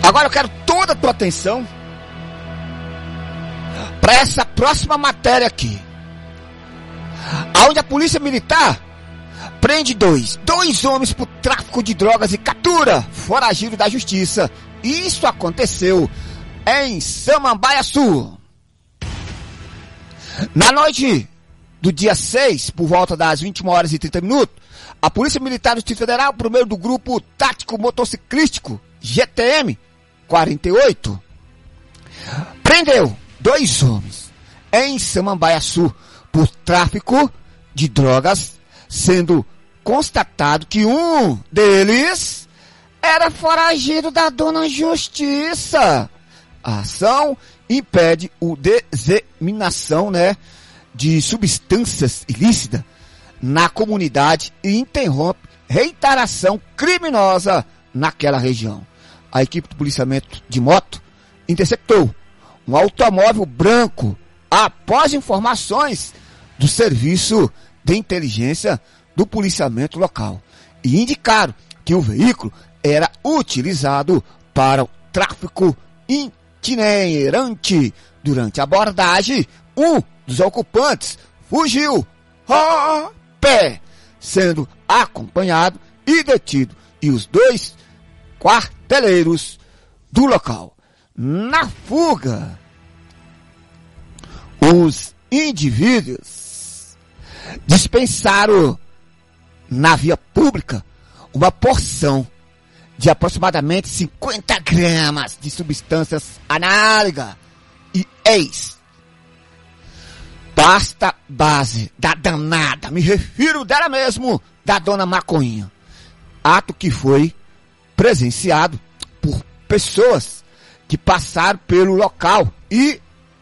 Agora eu quero toda a tua atenção para essa próxima matéria aqui, onde a polícia militar prende dois homens por tráfico de drogas e captura foragido da justiça. Isso aconteceu em Samambaiaçu. Na noite do dia 6, por volta das 21h30, a Polícia Militar do Distrito Federal, por meio do Grupo Tático Motociclístico GTM 48, prendeu 2 homens em Samambaiaçu por tráfico de drogas, sendo constatado que um deles era foragido da dona Justiça. A ação impede a disseminação, de substâncias ilícitas na comunidade e interrompe reiteração criminosa naquela região. A equipe do policiamento de moto interceptou um automóvel branco após informações do serviço de inteligência do policiamento local e indicaram que o veículo era utilizado para o tráfico itinerante. Durante a abordagem, um dos ocupantes fugiu a pé, sendo acompanhado e detido, e os 2 quarteleiros do local. Na fuga, os indivíduos dispensaram na via pública uma porção de aproximadamente 50 gramas de substâncias análogas e pasta base da danada, me refiro dela mesmo, da dona Maconha. Ato que foi presenciado por pessoas que passaram pelo local e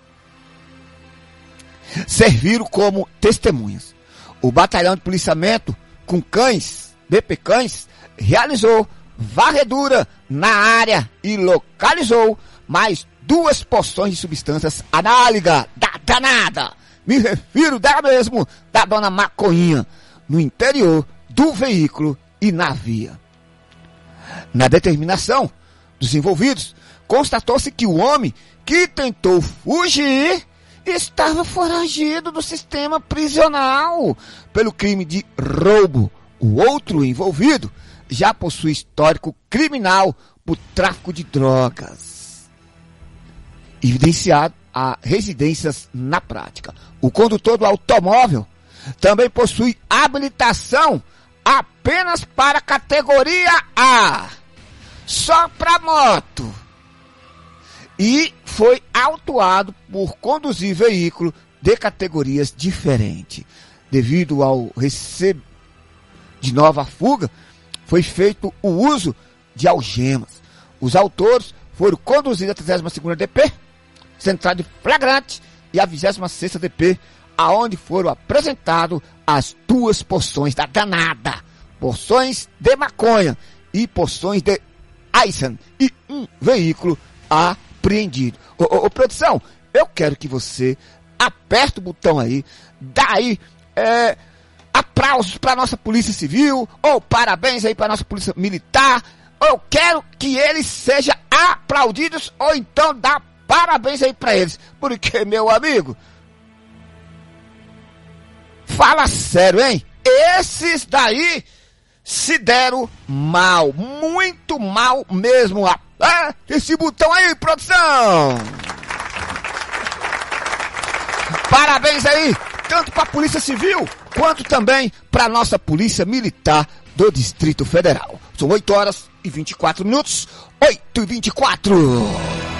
serviram como testemunhas. O batalhão de policiamento com cães, BP Cães, realizou varredura na área e localizou mais 2 porções de substâncias análogas da danada. Me refiro dela mesmo, da dona Maconha, no interior do veículo e na via. Na determinação dos envolvidos, constatou-se que o homem que tentou fugir estava foragido do sistema prisional pelo crime de roubo. O outro envolvido já possui histórico criminal por tráfico de drogas, evidenciado a residências na prática. O condutor do automóvel também possui habilitação apenas para categoria A, só para moto, e foi autuado por conduzir veículo de categorias diferentes. Devido ao receio de nova fuga, foi feito o uso de algemas. Os autores foram conduzidos à 32ª DP, Central de Flagrante, e a 26ª DP, aonde foram apresentadas as 2 porções da danada, porções de maconha e porções de Aysan, e um veículo apreendido. Produção, eu quero que você aperte o botão aí, daí aplausos para nossa Polícia Civil, ou parabéns aí para nossa Polícia Militar. Eu quero que eles sejam aplaudidos, ou então dá parabéns aí para eles, porque, meu amigo, fala sério, hein? Esses daí se deram mal, muito mal mesmo. Esse botão aí, produção! Parabéns aí, tanto para a Polícia Civil, quanto também para a nossa Polícia Militar do Distrito Federal. São 8h24, 8h24.